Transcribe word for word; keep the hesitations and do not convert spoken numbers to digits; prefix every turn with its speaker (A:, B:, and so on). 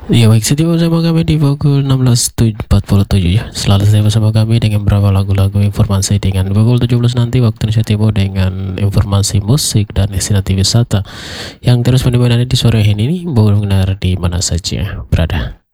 A: Ya baik, setia bersama kami di pukul enam belas empat puluh tujuh ya. Selalu setia bersama kami dengan beberapa lagu-lagu informasi dengan pukul tujuh belas nanti waktu Indonesia Timur dengan informasi musik dan destinasi wisata yang terus menemani di sore hari ini, benar di mana saja berada.